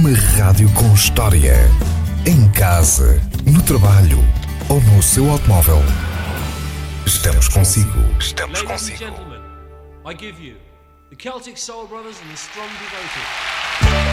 Uma rádio com história. Em casa, no trabalho ou no seu automóvel. Estamos consigo. Estamos consigo. Ladies and gentlemen, I give you the Celtic Soul Brothers and the Strong Devoted.